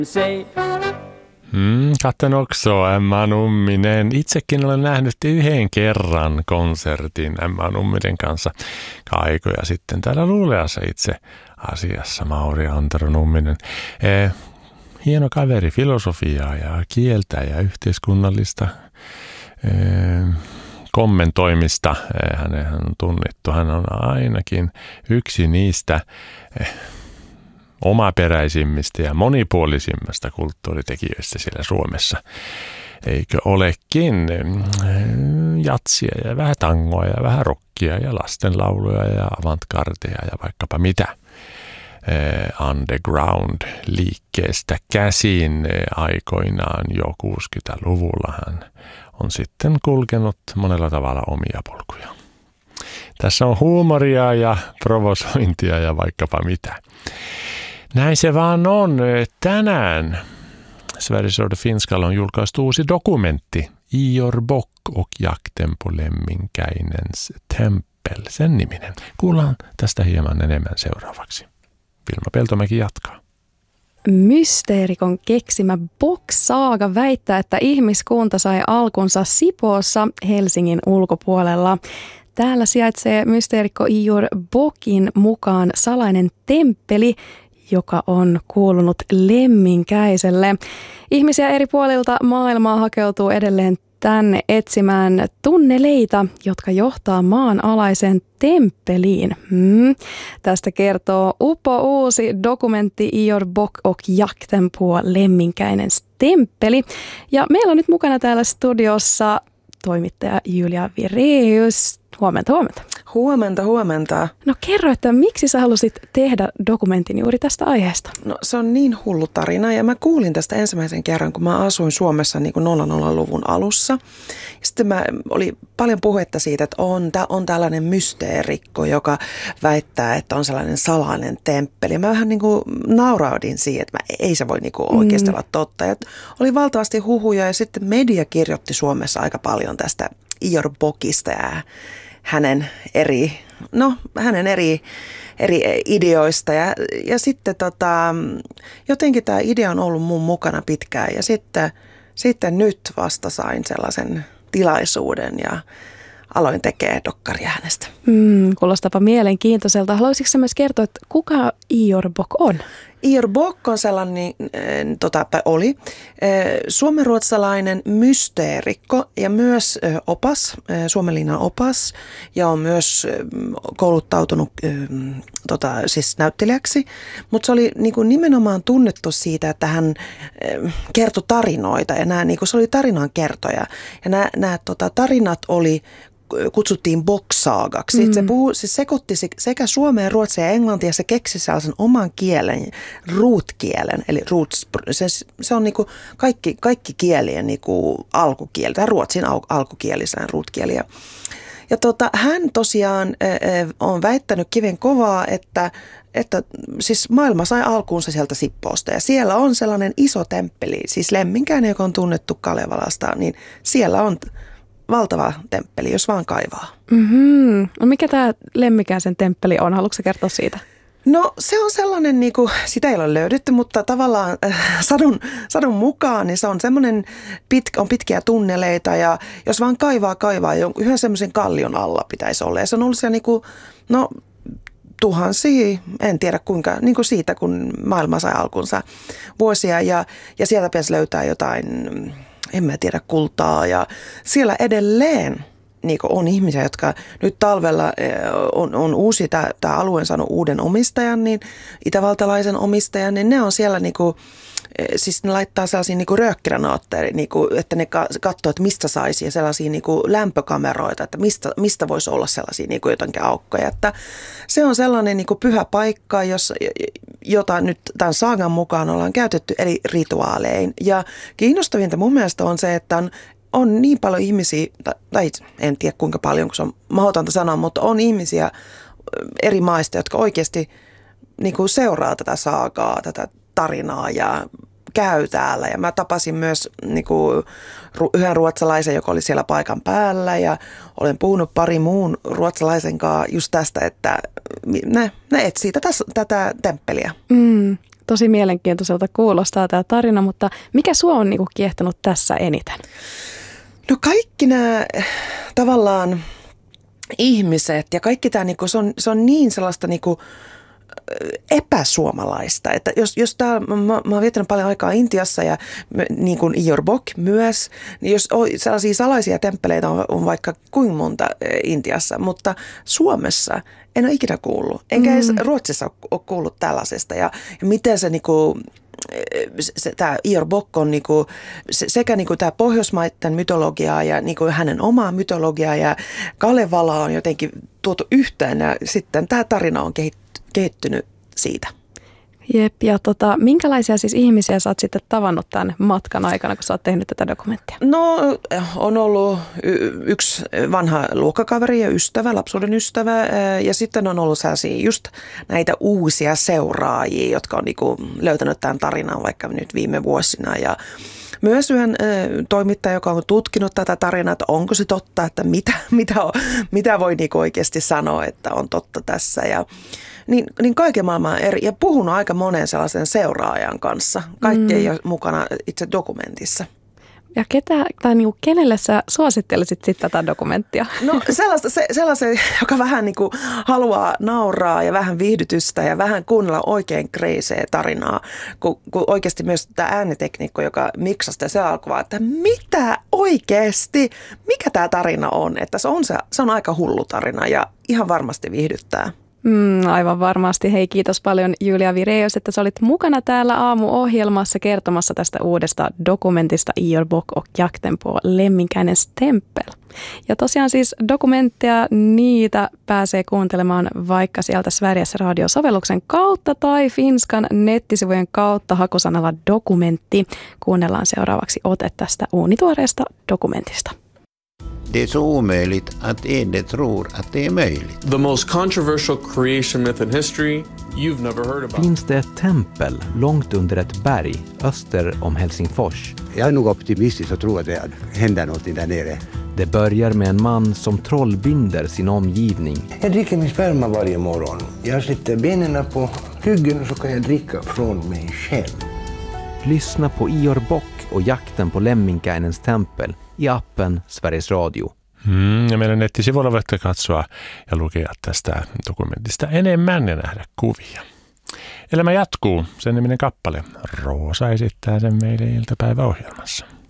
Kapten Okso, Emma Numminen. Itsekin olen nähnyt yhden kerran konsertin Emma Numminen kanssa aikoja sitten täällä Luuleassa itse asiassa, Mauri Antero Numminen. Hieno kaveri, filosofiaa ja kieltä ja yhteiskunnallista kommentoimista. Hän on tunnettu. Hän on ainakin yksi niistä omaperäisimmistä ja monipuolisimmista kulttuuritekijöistä siellä Suomessa. Eikö olekin? Jatsia ja vähän tangoa ja vähän rockia ja lastenlauluja ja avantgardeja ja vaikkapa mitä. Underground-liikkeestä käsin aikoinaan jo 60-luvulla hän on sitten kulkenut monella tavalla omia polkuja. Tässä on huumoria ja provosointia ja vaikkapa mitä. Näin se vaan on. Tänään Sveriges Radio Finskalla on julkaistu uusi dokumentti Ior Bock och jakten på Lemminkäinens tempel, sen niminen. Kuullaan tästä hieman enemmän seuraavaksi. Vilma Peltomäki jatkaa. Mysteerikon keksimä Bock-saaga väittää, että ihmiskunta sai alkunsa Sipoossa Helsingin ulkopuolella. Täällä sijaitsee mysteerikko Ior Bockin mukaan salainen temppeli, joka on kuulunut Lemminkäiselle. Ihmisiä eri puolilta maailmaa hakeutuu edelleen tänne etsimään tunneleita, jotka johtaa maanalaiseen temppeliin. Tästä kertoo uusi dokumentti Ior Bock och jakten på Lemminkäinens temppeli. Ja meillä on nyt mukana täällä studiossa toimittaja Julia Vireus. Huomenta, huomenta. Huomenta. No kerro, että miksi sä halusit tehdä dokumentin juuri tästä aiheesta? No se on niin hullu tarina ja mä kuulin tästä ensimmäisen kerran, kun mä asuin Suomessa niin kuin 00-luvun alussa. Ja sitten oli paljon puhetta siitä, että on tällainen mysteerikko, joka väittää, että on sellainen salainen temppeli. Mä vähän niin kuin nauraudin siihen, että ei se voi niin kuin oikeasti olla totta. Ja oli valtavasti huhuja ja sitten media kirjoitti Suomessa aika paljon tästä Ior Bockista ja hänen eri ideoista ja sitten jotenkin tämä idea on ollut mun mukana pitkään ja sitten nyt vasta sain sellaisen tilaisuuden ja aloin tekemään dokkaria hänestä. Kuulostapa mielenkiintoiselta. Haluaisitko myös kertoa, että kuka Ior Bock on? Ior Bock on sellainen, oli suomenruotsalainen mysteerikko ja myös opas, Suomenlinnan opas ja on myös kouluttautunut siis näyttelijäksi, mutta se oli niin kuin nimenomaan tunnettu siitä, että hän kertoi tarinoita ja se oli tarinan kertoja ja nämä tarinat kutsuttiin Bock-saagaksi. Se sekoitti sekä suomea, ruotsia ja englantia ja se keksi sellaisen oman kielen, root-kielen, eli se on niinku kaikki kielien niinku alkukieli, tai ruotsin alkukielisenä root-kieli. Ja hän tosiaan on väittänyt kiven kovaa, että siis maailma sai alkuunsa sieltä Sippoosta ja siellä on sellainen iso temppeli, siis Lemminkäinen, joka on tunnettu Kalevalasta, niin siellä on valtava temppeli, jos vaan kaivaa. No mikä tämä Lemminkäisen temppeli on? Haluatko sä kertoa siitä? No se on sellainen, sitä ei ole löydetty, mutta tavallaan sadun mukaan, niin se on semmoinen, on pitkiä tunneleita ja jos vaan kaivaa, yhden semmoisen kallion alla pitäisi olla. Ja se on ollut siellä tuhansia, en tiedä kuinka, siitä kun maailma sai alkunsa vuosia ja sieltä pitäisi löytää jotain, en mä tiedä, kultaa ja siellä edelleen on ihmisiä, jotka nyt talvella on uusi, tämä alue on saanut uuden omistajan, niin itävaltalaisen omistajan, niin ne on siellä siis ne laittaa sellaisia röökkiranaatteja, että ne katsoo, että mistä saisi ja sellaisia lämpökameroita, että mistä voisi olla sellaisia jotenkin aukkoja. Että se on sellainen pyhä paikka, jota nyt tämän saagan mukaan ollaan käytetty eri rituaalein. Ja kiinnostavinta mun mielestä on se, että on niin paljon ihmisiä, tai en tiedä kuinka paljon, kun se on mahdotonta sanoa, mutta on ihmisiä eri maista, jotka oikeasti seuraa tätä saagaa, tätä tarinaa ja käy täällä. Ja mä tapasin myös yhden ruotsalaisen, joka oli siellä paikan päällä ja olen puhunut pari muun ruotsalaisen kanssa just tästä, että ne etsii tätä temppeliä. tosi mielenkiintoiselta kuulostaa tämä tarina, mutta mikä sua on niinku kiehtonut tässä eniten? No kaikki nämä tavallaan ihmiset ja kaikki tämä, niinku, se on niin sellaista niinku, epäsuomalaista, että jos mä oon viettänyt paljon aikaa Intiassa ja niin kuin Ior Bock myös, niin jos sellaisia salaisia temppeleitä on vaikka kuinka monta Intiassa, mutta Suomessa en ole ikinä kuullut, enkä edes Ruotsissa ole kuullut tällaisesta ja miten se niinku tämä Ior Bock on niinku, sekä niinku tämä pohjoismaiden mytologiaa ja niinku hänen omaa mytologiaa ja Kalevala on jotenkin tuotu yhteen ja sitten tämä tarina on kehittynyt siitä. Jep, ja minkälaisia siis ihmisiä sä oot sitten tavannut tämän matkan aikana, kun sä oot tehnyt tätä dokumenttia? No on ollut yksi vanha luokkakaveri ja ystävä, lapsuuden ystävä ja sitten on ollut sellaisia just näitä uusia seuraajia, jotka on niinku löytänyt tämän tarinan vaikka nyt viime vuosina ja myös yhden toimittaja, joka on tutkinut tätä tarinaa, että onko se totta, että mitä voi niinku oikeasti sanoa, että on totta tässä ja niin kaiken maailman eri, ja puhunut aika monen sellaisen seuraajan kanssa. Kaikki ei ole mukana itse dokumentissa. Ja kenelle sä suosittelisit sitten tätä dokumenttia? No sellaisen, joka vähän niin kuin haluaa nauraa ja vähän viihdytystä ja vähän kuunnella oikein kreisee tarinaa. Kun oikeasti myös tämä äänitekniikko, joka miksasi sitä, se alkoi että mitä oikeasti, mikä tämä tarina on. Että se on aika hullu tarina ja ihan varmasti viihdyttää. Aivan varmasti. Hei, kiitos paljon Julia Vireus, että sä olit mukana täällä aamuohjelmassa kertomassa tästä uudesta dokumentista Ior Bock och jakten på Lemminkäinens tempel. Ja tosiaan siis dokumentteja, niitä pääsee kuuntelemaan vaikka sieltä Sveriges Radio-sovelluksen kautta tai Finskan nettisivujen kautta hakusanalla dokumentti. Kuunnellaan seuraavaksi ote tästä uunituoreesta dokumentista. Det är så omöjligt att Ede tror att det är möjligt. The most controversial creation myth in history you've never heard about. Finns det ett tempel långt under ett berg öster om Helsingfors? Jag är nog optimistisk och tror att det händer något där nere. Det börjar med en man som trollbinder sin omgivning. Jag dricker min sperma varje morgon. Jag sätter benen på ryggen och så kan jag dricka från mig själv. Lyssna på Ior Bock och jakten på Lemminkäinens tempel i appen Sveriges Radio. Ja meidän nettisivuilla voitte katsoa ja lukea tästä dokumentista enemmän ja nähdä kuvia. Elämä jatkuu, sen niminen kappale. Roosa esittää sen meille iltapäiväohjelmassa.